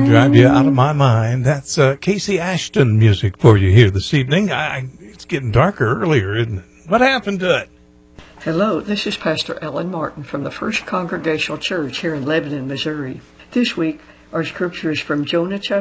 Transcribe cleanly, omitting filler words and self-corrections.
Drive you out of my mind. That's Casey Ashton music for you here this evening. It's getting darker earlier, isn't it? What happened to it? Hello, this is Pastor Ellen Martin from the First Congregational Church here in Lebanon, Missouri. This week, our scripture is from Jonah chapter